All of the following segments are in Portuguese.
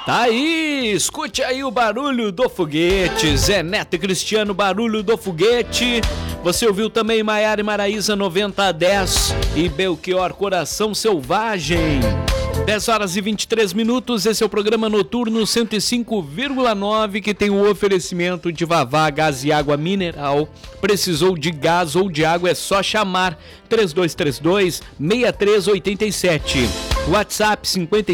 Tá aí, escute aí o barulho do foguete, Zé Neto e Cristiano, barulho do foguete. Você ouviu também Maiara e Maraísa 9010 e Belchior Coração Selvagem. 10 horas e 23 minutos, esse é o programa noturno 105,9 que tem o oferecimento de Vavá Gás e Água Mineral. Precisou de gás ou de água, é só chamar 3232-6387. WhatsApp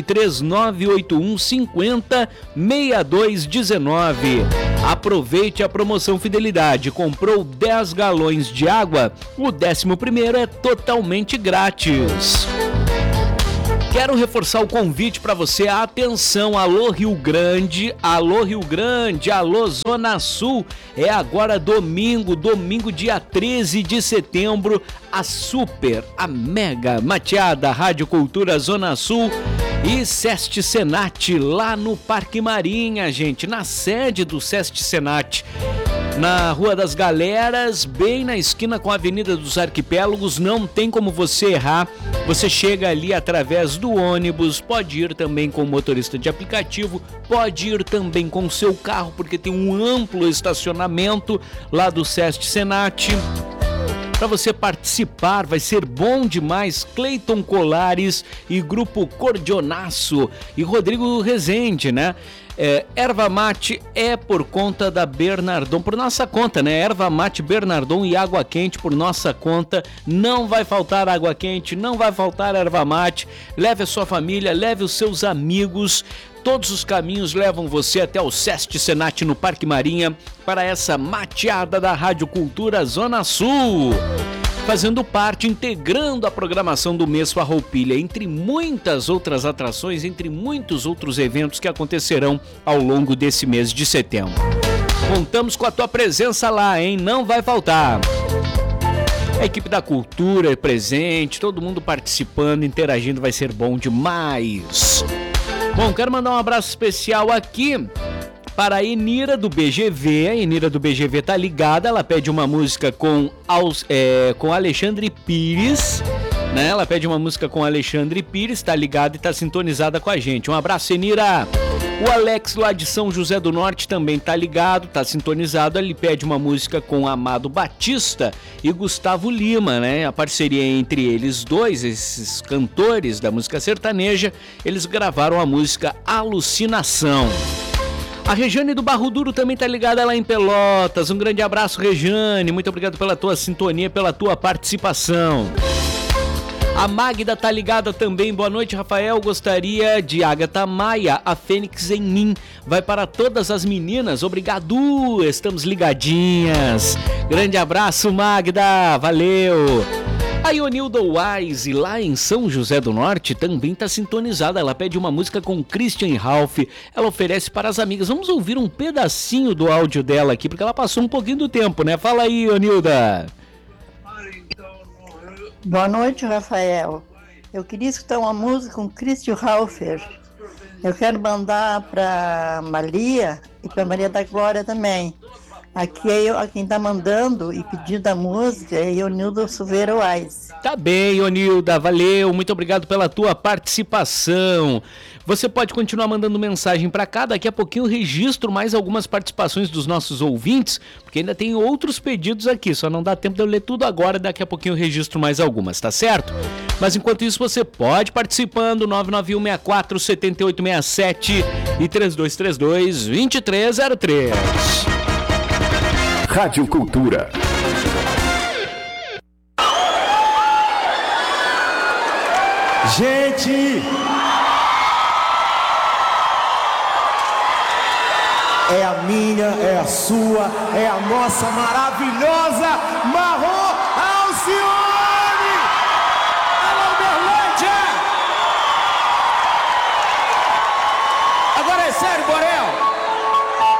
53981506219. Aproveite a promoção Fidelidade. Comprou 10 galões de água, o 11º é totalmente grátis. Quero reforçar o convite para você. Atenção, alô Rio Grande, alô Zona Sul. É agora domingo dia 13 de setembro, a mega mateada Rádio Cultura Zona Sul e Sesc Senat lá no Parque Marinha, gente, na sede do Sesc Senat. Na Rua das Galeras, bem na esquina com a Avenida dos Arquipélagos, não tem como você errar. Você chega ali através do ônibus, pode ir também com o motorista de aplicativo, pode ir também com o seu carro, porque tem um amplo estacionamento lá do Sesc Senat. Para você participar, vai ser bom demais. Cleiton Colares e Grupo Cordionaço e Rodrigo Rezende, né? Erva mate é por conta da Bernardon, por nossa conta, né? Erva mate Bernardon e água quente por nossa conta. Não vai faltar água quente, não vai faltar erva mate. Leve a sua família, leve os seus amigos. Todos os caminhos levam você até o Sesc Senat no Parque Marinha para essa mateada da Rádio Cultura Zona Sul. Fazendo parte, integrando a programação do mês Farroupilha, entre muitas outras atrações, entre muitos outros eventos que acontecerão ao longo desse mês de setembro. Contamos com a tua presença lá, hein? Não vai faltar. A equipe da cultura é presente, todo mundo participando, interagindo, vai ser bom demais. Bom, quero mandar um abraço especial aqui para a Enira do BGV. A Enira do BGV tá ligada, ela pede uma música com Alexandre Pires, né? Ela pede uma música com Alexandre Pires, tá ligada e tá sintonizada com a gente. Um abraço, Enira. O Alex lá de São José do Norte também tá ligado, tá sintonizado. Ele pede uma música com Amado Batista e Gustavo Lima, né? A parceria entre eles dois, esses cantores da música sertaneja, eles gravaram a música Alucinação. A Rejane do Barro Duro também tá ligada lá em Pelotas. Um grande abraço, Rejane. Muito obrigado pela tua sintonia, pela tua participação. A Magda tá ligada também. Boa noite, Rafael. Gostaria de Agatha Maia, A Fênix em Mim. Vai para todas as meninas. Obrigado. Estamos ligadinhas. Grande abraço, Magda. Valeu. A Ionilda Wise, lá em São José do Norte, também está sintonizada. Ela pede uma música com Christian Ralph. Ela oferece para as amigas. Vamos ouvir um pedacinho do áudio dela aqui, porque ela passou um pouquinho do tempo, né? Fala aí, Ionilda. Boa noite, Rafael. Eu queria escutar uma música com Christian Ralph. Eu quero mandar para Maria e para Maria da Glória também. Aqui quem tá mandando e pedindo a música é Ionilda Silveira Wise. Tá bem, Ionilda, valeu, muito obrigado pela tua participação. Você pode continuar mandando mensagem para cá, daqui a pouquinho eu registro mais algumas participações dos nossos ouvintes, porque ainda tem outros pedidos aqui, só não dá tempo de eu ler tudo agora, daqui a pouquinho eu registro mais algumas, tá certo? Mas enquanto isso você pode participando, 99164-7867 e 3232-2303. Rádio Cultura. Gente, é a minha, é a sua, é a nossa maravilhosa Marrom Alcione!